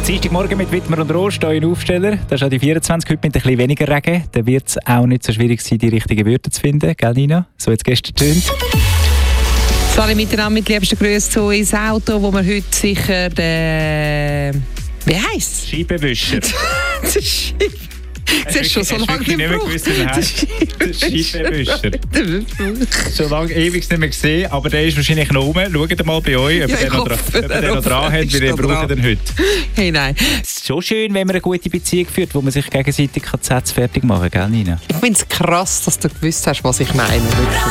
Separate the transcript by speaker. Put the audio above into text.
Speaker 1: Dienstagmorgen mit Wittmer und Rost, euren Aufsteller. Das ist auch die 24, heute mit ein bisschen weniger Regen. Dann wird es auch nicht so schwierig sein, die richtigen Wörter zu finden. Gell, Nina? So jetzt gestern tönt.
Speaker 2: Alle miteinander mit liebsten Grüßen so ins Auto, wo wir heute sicher wie heisst es?
Speaker 1: Scheibenwischer.
Speaker 2: Das ist schon so lange im Brauch.
Speaker 1: Scheibenwischer. Schon lange ewig nicht mehr gesehen, aber der ist wahrscheinlich noch rum. Schaut mal bei euch, ob ihr den noch dran habt, weil ihr braucht den heute.
Speaker 2: Hey, nein.
Speaker 1: Es ist schon schön, wenn man eine gute Beziehung führt, wo man sich gegenseitig die Sätze fertig machen kann, gell, Nina?
Speaker 2: Ich finde es krass, dass du gewusst hast, was ich meine. Wirklich.